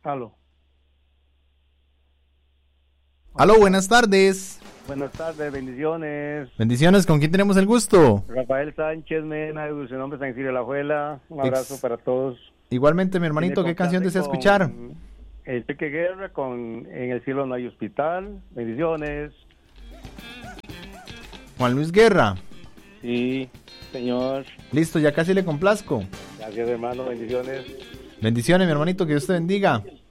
Aló. Aló, buenas tardes. Buenas tardes, bendiciones. Bendiciones, ¿con quién tenemos el gusto? Rafael Sánchez Mena, de Dulce Nombre, San Isidro de la Juela. Un abrazo para todos. Igualmente, mi hermanito, ¿qué canción desea escuchar? Enrique Guerra con En el cielo no hay hospital. Bendiciones. Juan Luis Guerra. Sí, señor. Listo, ya casi le complazco. Gracias, hermano. Bendiciones. Bendiciones, mi hermanito, que Dios te bendiga.